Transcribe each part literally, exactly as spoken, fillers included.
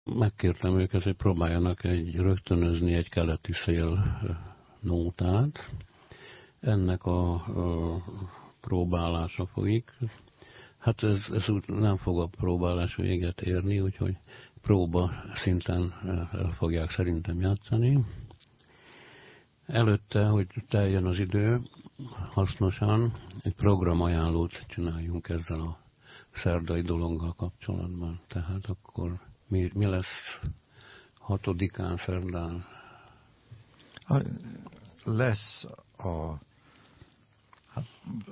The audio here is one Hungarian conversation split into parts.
megkértem őket, hogy próbáljanak egy, rögtönözni egy keleti szél nótát. Ennek a, a próbálása folyik. Hát ez, ez úgy nem fog a próbálás véget érni, úgyhogy próba szinten el fogják szerintem játszani. Előtte, hogy teljön az idő, hasznosan egy programajánlót csináljunk ezzel a szerdai dologgal kapcsolatban. Tehát akkor mi, mi lesz hatodikán szerdán? A, lesz a hát,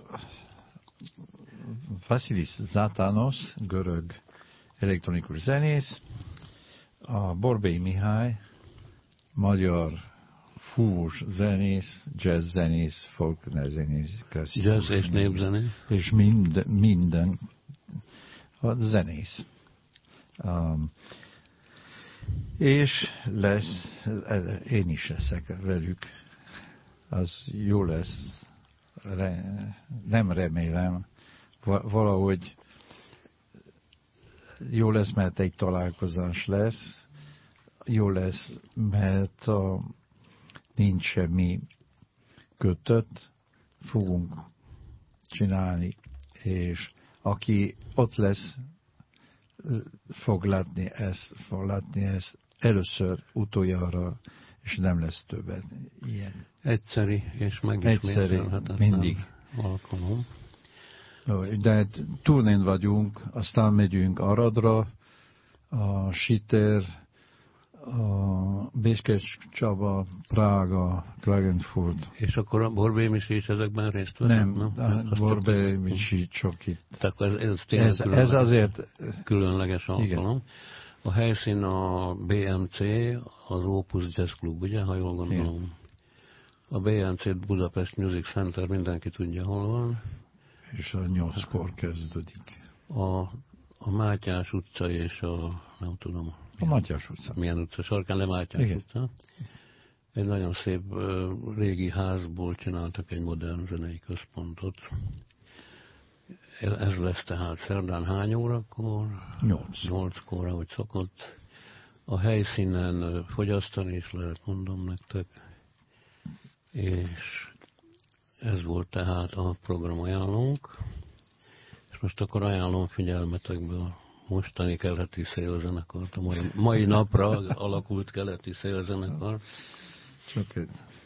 Vasilis Zatanos, görög elektronikus zenész, a Borbély Mihály, magyar fúvós zenész, jazz zenész, folk zenész, jazz és népzenész. És mind, minden a zenész. Um, és lesz, én is leszek velük. Az jó lesz. Re, nem remélem. Valahogy jó lesz, mert egy találkozás lesz. Jó lesz, mert a, nincs semmi kötött. Fogunk csinálni, és aki ott lesz, fog látni ezt, fog látni ezt először, utoljára, és nem lesz többet ilyen. Egyszeri és megismételhetetlen mindig. Alkalom. De turnén vagyunk, aztán megyünk Aradra, a Sitter, a Békés Csaba, Prága, Klagenfurt. És akkor a Borbélymis is ezekben részt vesz? Nem, nem? a Borbélymis csak itt. Tehát ez, ez, ez, ez azért különleges alkalom. Igen. A helyszín a bé em cé, az Opus Jazz Club, ugye, ha jól gondolom. Igen. A bé em cé Budapest Music Center, mindenki tudja, hol van. És a nyolckor kezdődik. A, a Mátyás utca és a, nem tudom. A Mátyás utca. Milyen utca? Sarkán le Mátyás Igen. utca. Egy nagyon szép régi házból csináltak egy modern zenei központot. Ez lesz tehát szerdán hány órakor? Nyolc. Nyolckor, ahogy szokott. A helyszínen fogyasztani is lehet, mondom nektek. És ez volt tehát a programajánlónk. És most akkor ajánlom figyelmetekbe a mostani keleti szélzenekart, a mai, mai napra alakult keleti szélzenekart. Csak